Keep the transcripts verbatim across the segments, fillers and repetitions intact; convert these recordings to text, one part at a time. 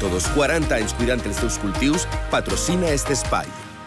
Agrométodos, quaranta anys cuidant els teus cultius, patrocina este espai.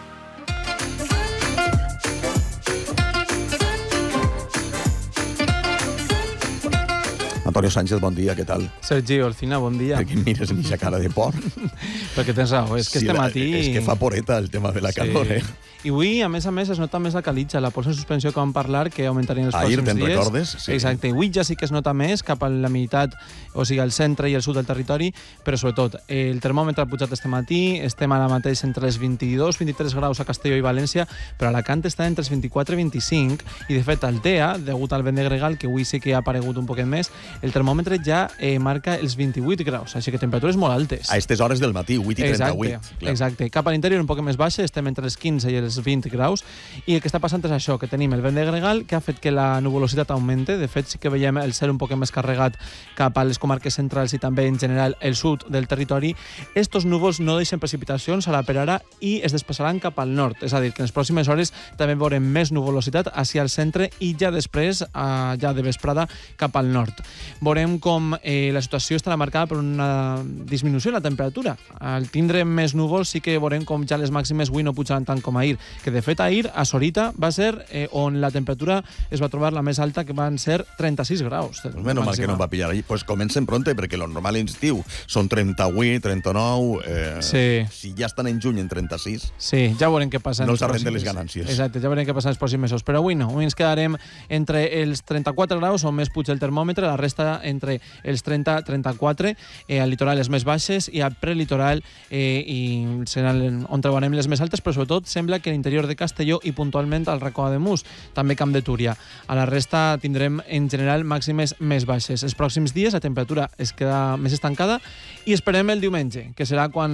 Antonio Sánchez, bon dia, què tal? Sergi Olcina, bon dia. Per què em mires amb aquesta cara de por? Perquè tens raó, és que Sí, este la- matí... És que fa poreta el tema de la calor, eh? I avui, a més a més, es nota més la calitja, la pols en suspensió que vam parlar, que augmentarien els Ahir, pròxims te'n dies. recordes? Sí. Exacte, avui ja sí que es nota més cap a la meitat, o sigui, al centre i al sud del territori, però sobretot, el termòmetre ha pujat este matí, estem ara mateix entre els vint-i-dos vint-i-tres graus a Castelló i València, però Alacant està entre els vint-i-quatre i vint-i-cinc, i de fet al Tea, degut al vent de gregal, que avui sí que ha aparegut un poquet més, el termòmetre ja eh, marca els vint-i-vuit graus, així que temperatures molt altes. A aquestes hores del matí, vuit i trenta-vuit. Exacte, exacte. Cap a l'interior un poc més baixa, estem entre els quinze i els vint graus, i el que està passant és això, que tenim el vent de gregal que ha fet que la nuvolositat augmente. De fet, sí que veiem el cel un poc més carregat cap a les comarques centrals i també, en general, el sud del territori. Estos núvols no deixen precipitacions ara per ara i es desplaçaran cap al nord. És a dir, que en les pròximes hores també veurem més nuvolositat hacia el centre i ja després, eh, ja de vesprada, cap al nord. Veurem com eh, la situació estarà marcada per una disminució en la temperatura. Al tindre més núvols sí que veurem com ja les màximes avui no pujaran tant com ahir, que de fet ahir a Sorita va ser eh, on la temperatura es va trobar la més alta, que van ser trenta-sis graus. Pues menos mal que no em va pillar allí. Pues comencen pronte, perquè lo normal en estiu són trenta-vuit, trenta-nou... Eh, Sí. Si ja estan en juny en trenta-sis... Sí, ja veurem què passa. No en els arrende pròxims- les ganàncies. Exacte, ja veurem què passa en els pròxims mesos. Però avui no, avui ens quedarem entre els trenta-quatre graus, on més puja el termòmetre, la resta entre els trenta i trenta-quatre, eh, al litoral les més baixes i al prelitoral eh, i seran on trobarem les més altes, però sobretot sembla que a l'interior de Castelló i puntualment al Racó de Mus, també Camp de Túria. A la resta tindrem en general màximes més baixes. Els pròxims dies la temperatura es queda més estancada i esperem el diumenge, que serà quan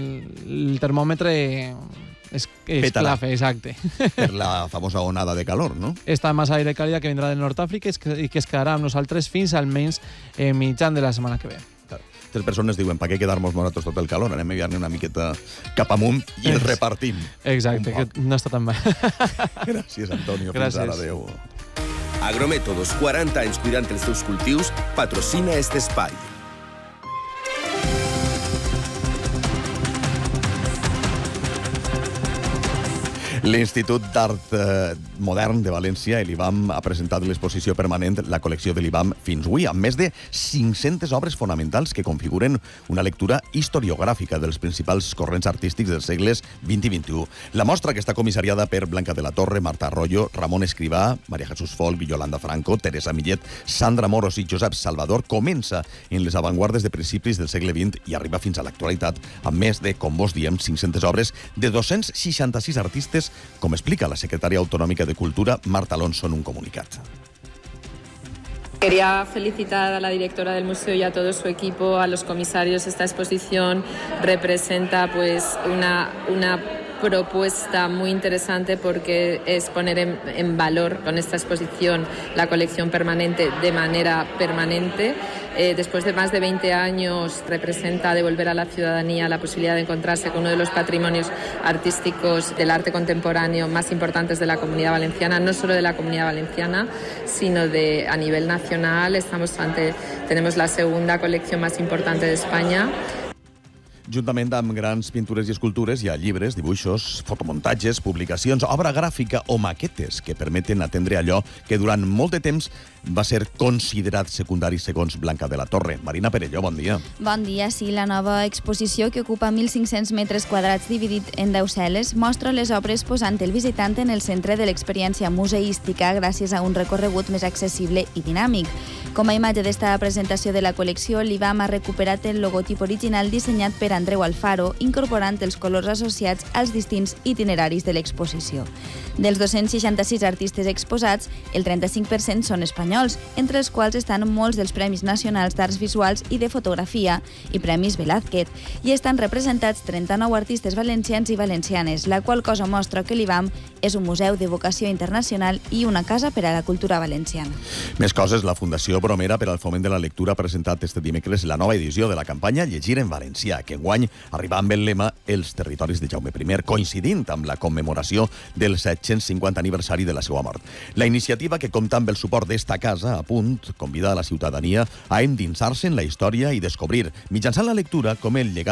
el termòmetre es, es Petarà. clafe, exacte. Per la famosa onada de calor, no? Esta massa d'aire càlida que vindrà del Nord-Àfrica i que es quedarà amb nosaltres fins almenys eh, mitjan de la setmana que ve. Tres persones diuen, per què quedar-nos nosaltres tot el calor? Anem a enviar-ne una miqueta cap amunt i el repartim. Exacte, Un poc. que no està tan bé. Gràcies, Antonio. Gràcies. Fins ara, adéu. Agrométodos, quaranta anys cuidant els teus cultius, patrocina este espai. L'Institut d'Art eh, Modern de València, l'I B A M, ha presentat l'exposició permanent la col·lecció de l'I B A M fins avui, amb més de cinc-centes obres fonamentals que configuren una lectura historiogràfica dels principals corrents artístics dels segles vint i vint-i-u. La mostra, que està comissariada per Blanca de la Torre, Marta Arroyo, Ramon Escrivà, Maria Jesús Folch, Yolanda Franco, Teresa Millet, Sandra Moros i Josep Salvador, comença en les avantguardes de principis del segle vint i arriba fins a l'actualitat, amb més de, com vos diem, cinc-centes obres de dos-cents seixanta-sis artistes, com explica la secretària autonòmica de Cultura, Marta Alonso, en un comunicat. Quería felicitar a la directora del museo y a todo su equipo, a los comisarios. Esta exposición representa pues una, una propuesta muy interesante porque es poner en, en valor con esta exposición la colección permanente de manera permanente. Eh, después de más de veinte años representa devolver a la ciudadanía la posibilidad de encontrarse con uno de los patrimonios artísticos del arte contemporáneo más importantes de la Comunidad Valenciana, no solo de la Comunidad Valenciana, sino de a nivel nacional. Estamos ante, tenemos la segunda colección más importante de España. Juntament amb grans pintures i escultures hi ha llibres, dibuixos, fotomuntatges, publicacions, obra gràfica o maquetes que permeten atendre allò que durant molt de temps va ser considerat secundari segons Blanca de la Torre. Marina Perelló, bon dia. Bon dia. Sí, la nova exposició, que ocupa mil cinc-cents metres quadrats dividit en deu cel·les, mostra les obres posant el visitant en el centre de l'experiència museística gràcies a un recorregut més accessible i dinàmic. Com a imatge d'esta presentació de la col·lecció, l'I B A M ha recuperat el logotip original dissenyat per Andreu Alfaro, incorporant els colors associats als distints itineraris de l'exposició. Dels dos-cents seixanta-sis artistes exposats, el trenta-cinc per cent són espanyols, entre els quals estan molts dels Premis Nacionals d'Arts Visuals i de Fotografia i Premis Velázquez, i estan representats trenta-nou artistes valencians i valencianes, la qual cosa mostra que l'I B A M és un museu de vocació internacional i una casa per a la cultura valenciana. Més coses, la Fundació Bromera per al Foment de la Lectura ha presentat este dimecres la nova edició de la campanya Llegir en Valencià, que enguany arriba amb el lema Els territoris de Jaume primer, coincidint amb la commemoració del set-cents cinquanta aniversari de la seva mort. La iniciativa, que compta amb el suport d'esta casa, a punt, convida a la ciutadania a endinsar-se en la història i descobrir, mitjançant la lectura, com el llegat